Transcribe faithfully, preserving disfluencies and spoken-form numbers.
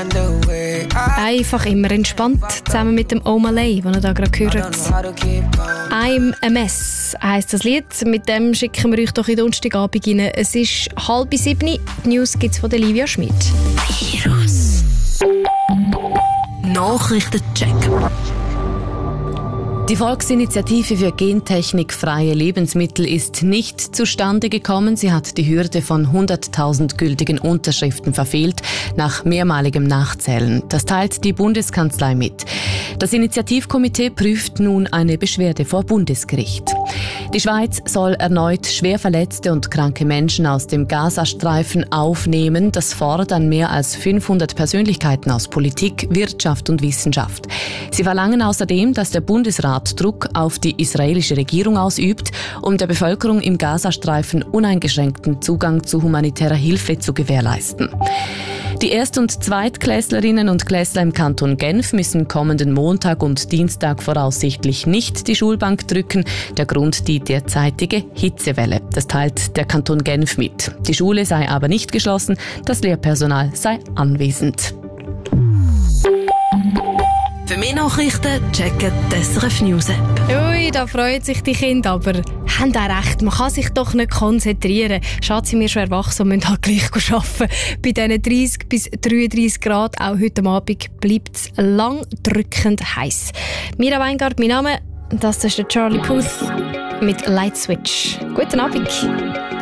find a way. Einfach immer entspannt, zusammen mit dem Omalay, den ihr da gerade hört. «I'm a Mess» heisst das Lied. Mit dem schicken wir euch doch in den Donnerstagabend rein. Es ist halb sieben. Die News gibt es von Livia Schmid. Virus. Nachrichtencheck. Die Volksinitiative für gentechnikfreie Lebensmittel ist nicht zustande gekommen. Sie hat die Hürde von hunderttausend gültigen Unterschriften verfehlt, nach mehrmaligem Nachzählen. Das teilt die Bundeskanzlei mit. Das Initiativkomitee prüft nun eine Beschwerde vor Bundesgericht. Die Schweiz soll erneut schwer verletzte und kranke Menschen aus dem Gazastreifen aufnehmen. Das fordern mehr als fünfhundert Persönlichkeiten aus Politik, Wirtschaft und Wissenschaft. Sie verlangen außerdem, dass der Bundesrat Druck auf die israelische Regierung ausübt, um der Bevölkerung im Gazastreifen uneingeschränkten Zugang zu humanitärer Hilfe zu gewährleisten. Die Erst- und Zweitklässlerinnen und Klässler im Kanton Genf müssen kommenden Montag und Dienstag voraussichtlich nicht die Schulbank drücken. Der Grund die derzeitige Hitzewelle. Das teilt der Kanton Genf mit. Die Schule sei aber nicht geschlossen, das Lehrpersonal sei anwesend. Für mehr Nachrichten checken die S R F News App. Ui, da freuen sich die Kinder, aber haben auch recht, man kann sich doch nicht konzentrieren. Schade, sind wir schon erwachsen und müssen halt gleich arbeiten. Bei diesen dreißig bis dreiunddreißig Grad, auch heute Abend, bleibt es lang drückend heiß. Mira Weingart, mein Name, das ist der Charlie Puth mit Light Switch. Guten Abend.